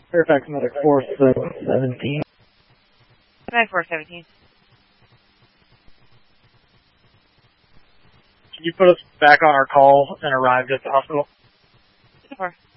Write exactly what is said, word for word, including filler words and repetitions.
Fairfax Medic four seventeen. nine four seventeen. Can you put us back on our call and arrived at the hospital? Sure.